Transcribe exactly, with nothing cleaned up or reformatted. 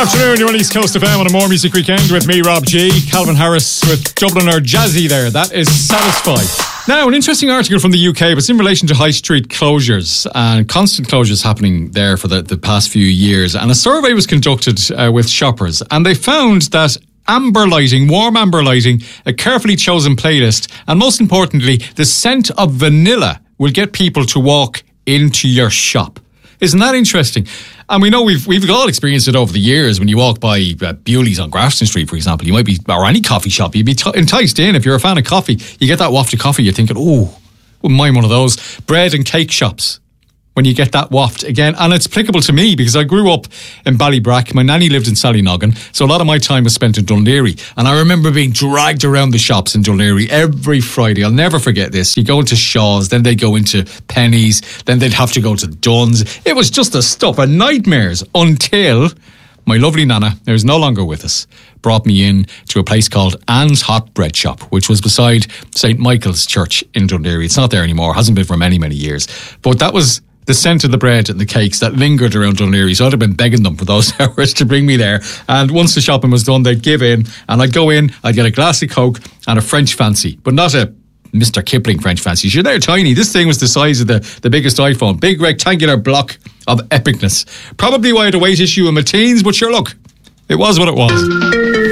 Afternoon, you're on East Coast F M on a More Music Weekend with me, Rob G. Calvin Harris with Dubliner Jazzy there. That is Satisfy. Now, an interesting article from the U K, but it's in relation to high street closures and constant closures happening there for the, the past few years. And a survey was conducted uh, with shoppers, and they found that amber lighting, warm amber lighting, a carefully chosen playlist, and most importantly, the scent of vanilla will get people to walk into your shop. Isn't that interesting? And we know we've we've all experienced it over the years. When you walk by uh, Bewley's on Grafton Street, for example, you might be, or any coffee shop, you'd be t- enticed in. If you're a fan of coffee, you get that waft of coffee, you're thinking, oh, wouldn't mind one of those. Bread and cake shops, when you get that waft again. And it's applicable to me because I grew up in Ballybrack. My nanny lived in Sallynoggin, so a lot of my time was spent in Dún Laoghaire. And I remember being dragged around the shops in Dún Laoghaire every Friday. I'll never forget this. You go into Shaw's, then they'd go into Penny's, then they'd have to go to Dunn's. It was just a stuff of nightmares until my lovely Nana, who's no longer with us, brought me in to a place called Anne's Hot Bread Shop, which was beside Saint Michael's Church in Dún Laoghaire. It's not there anymore, hasn't been for many, many years. But that was the scent of the bread and the cakes that lingered around Dún Laoghaire. So I'd have been begging them for those hours to bring me there. And once the shopping was done, they'd give in, and I'd go in, I'd get a glass of Coke and a French fancy, but not a Mister Kipling French fancy. Sure, they're tiny. This thing was the size of the, the biggest iPhone. Big rectangular block of epicness. Probably why I had a weight issue in my teens, but sure, look, it was what it was.